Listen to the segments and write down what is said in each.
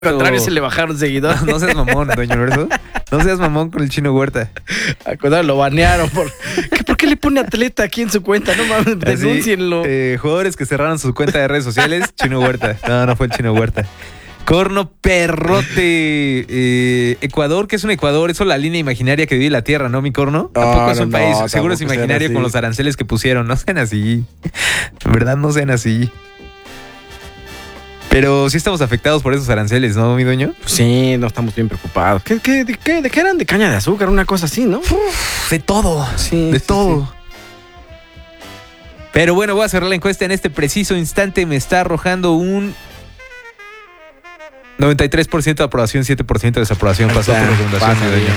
Al contrario, se le bajaron seguidores. No seas mamón, doña Lorenzo. No seas mamón con el Chino Huerta. Al contrario, lo banearon. ¿Por qué le pone atleta aquí en su cuenta? No mames, denúncienlo. Jugadores que cerraron su cuenta de redes sociales, Chino Huerta. No fue el Chino Huerta. Corno perrote. Ecuador, ¿qué es un Ecuador? Eso la línea imaginaria que divide la tierra, ¿no, mi corno? Tampoco es un país. Seguro es imaginario con los aranceles que pusieron. No sean así. En verdad, no sean así. Pero sí estamos afectados por esos aranceles, ¿no, mi dueño? Sí, no estamos bien preocupados. ¿De qué eran? ¿De caña de azúcar? Una cosa así, ¿no? De todo. Sí, de todo. Sí. Pero bueno, voy a cerrar la encuesta en este preciso instante. Me está arrojando un 93% de aprobación, 7% de desaprobación. Pasó por recomendación, mi dueño.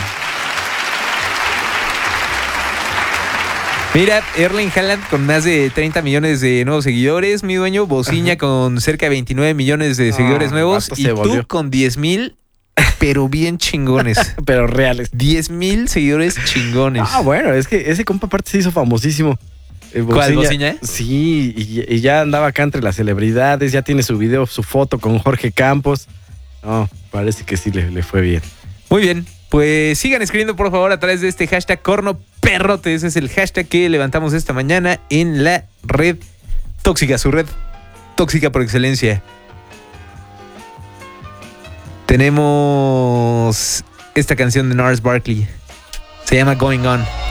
Mira, Erling Haaland con más de 30 millones de nuevos seguidores, mi dueño. Bociña con cerca de 29 millones de seguidores nuevos. Y tú con 10,000, pero bien chingones. Pero reales. 10,000 seguidores chingones. Bueno, es que ese compa aparte se hizo famosísimo. ¿Cuál, Bociña? Sí, y ya andaba acá entre las celebridades. Ya tiene su video, su foto con Jorge Campos. No, parece que sí le fue bien. Muy bien. Pues sigan escribiendo por favor a través de este hashtag cornoperrote. Ese es el hashtag que levantamos esta mañana en la red tóxica, su red tóxica por excelencia. Tenemos esta canción de Gnarls Barkley. Se llama Going On.